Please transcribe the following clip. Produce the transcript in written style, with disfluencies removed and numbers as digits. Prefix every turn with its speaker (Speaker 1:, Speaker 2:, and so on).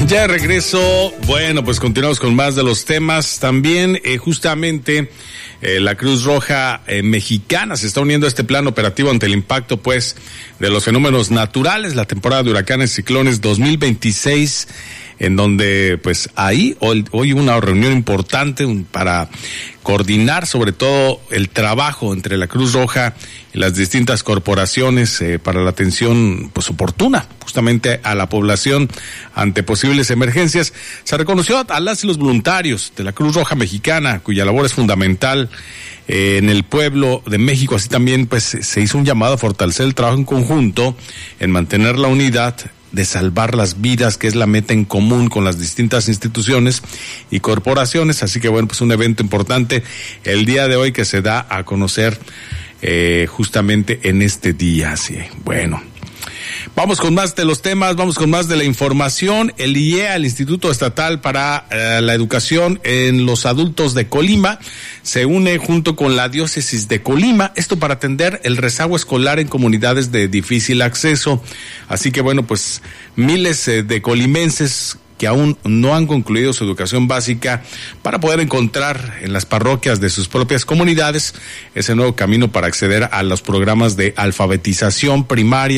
Speaker 1: Ya de regreso, bueno, pues continuamos con más de los temas. También, justamente, la Cruz Roja Mexicana se está uniendo a este plan operativo ante el impacto, pues, de los fenómenos naturales, la temporada de huracanes, ciclones 2026, en donde, pues, hoy una reunión importante para coordinar sobre todo el trabajo entre la Cruz Roja y las distintas corporaciones para la atención, pues, oportuna justamente a la población ante posibles emergencias. Se reconoció a las y los voluntarios de la Cruz Roja Mexicana, cuya labor es fundamental en el pueblo de México. Así también, pues, se hizo un llamado a fortalecer el trabajo en conjunto, en mantener la unidad, de salvar las vidas, que es la meta en común con las distintas instituciones y corporaciones. Así que, bueno, pues un evento importante el día de hoy que se da a conocer justamente en este día. Así, bueno. Vamos con más de los temas, vamos con más de la información. El IEA, el Instituto Estatal para la Educación en los Adultos de Colima, se une junto con la Diócesis de Colima, esto para atender el rezago escolar en comunidades de difícil acceso. Así que, bueno, pues miles de colimenses que aún no han concluido su educación básica para poder encontrar en las parroquias de sus propias comunidades ese nuevo camino para acceder a los programas de alfabetización primaria